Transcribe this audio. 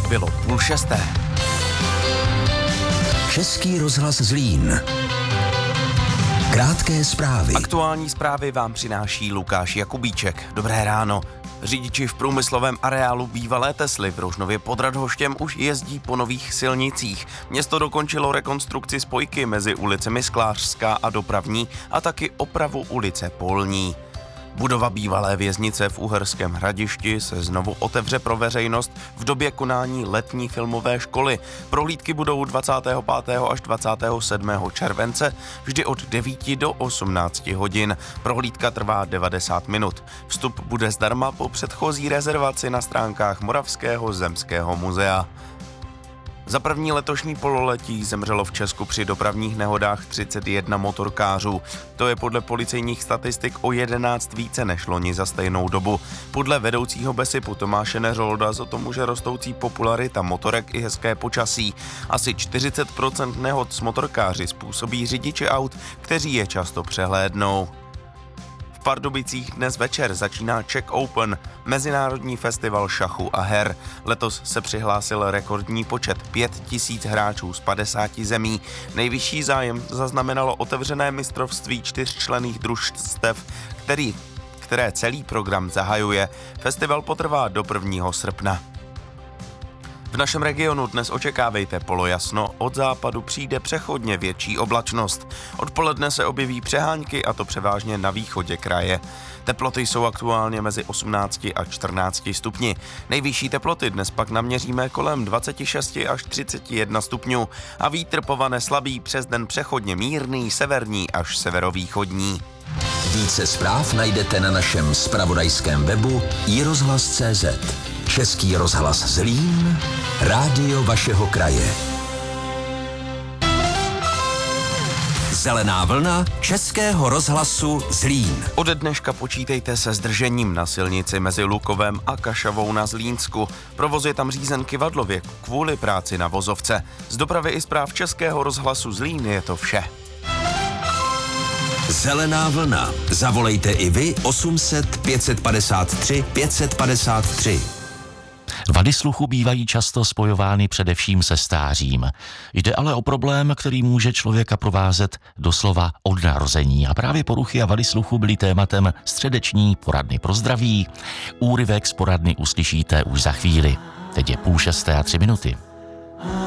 bylo 5:30. Český rozhlas Zlín. Krátké zprávy. Aktuální zprávy vám přináší Lukáš Jakubíček. Dobré ráno. Řidiči v průmyslovém areálu bývalé Tesly v Rožnově pod Radhoštěm už jezdí po nových silnicích. Město dokončilo rekonstrukci spojky mezi ulicemi Sklářská a Dopravní a taky opravu ulice Polní. Budova bývalé věznice v Uherském Hradišti se znovu otevře pro veřejnost v době konání letní filmové školy. Prohlídky budou 25. až 27. července, vždy od 9 do 18 hodin. Prohlídka trvá 90 minut. Vstup bude zdarma po předchozí rezervaci na stránkách Moravského zemského muzea. Za první letošní pololetí zemřelo v Česku při dopravních nehodách 31 motorkářů. To je podle policejních statistik o 11 více než loni za stejnou dobu. Podle vedoucího BESIPu Tomáše Neřolda o tom může rostoucí popularita motorek i hezké počasí. Asi 40% nehod s motorkáři způsobí řidiči aut, kteří je často přehlédnou. V Pardubicích dnes večer začíná Czech Open, mezinárodní festival šachu a her. Letos se přihlásil rekordní počet 5000 hráčů z 50 zemí. Nejvyšší zájem zaznamenalo otevřené mistrovství 4členných družstev, které celý program zahajuje. Festival potrvá do 1. srpna. V našem regionu dnes očekávejte polojasno, od západu přijde přechodně větší oblačnost. Odpoledne se objeví přehánky a to převážně na východě kraje. Teploty jsou aktuálně mezi 18 a 14 stupni. Nejvyšší teploty dnes pak naměříme kolem 26 až 31 stupňů a vítr povane slabý, přes den přechodně mírný, severní až severovýchodní. Více zpráv najdete na našem zpravodajském webu iRozhlas.cz. Český rozhlas Zlín, rádio vašeho kraje. Zelená vlna Českého rozhlasu Zlín. Ode dneška počítejte se zdržením na silnici mezi Lukovem a Kašavou na Zlínsku. Provoz je tam řízen kyvadlově kvůli práci na vozovce. Z dopravy i zpráv Českého rozhlasu Zlín je to vše. Zelená vlna. Zavolejte i vy 800 553 553. Vady sluchu bývají často spojovány především se stářím. Jde ale o problém, který může člověka provázet doslova od narození. A právě poruchy a vady sluchu byly tématem středeční poradny pro zdraví. Úryvek z poradny uslyšíte už za chvíli. Teď je 5:30 a 3 minuty.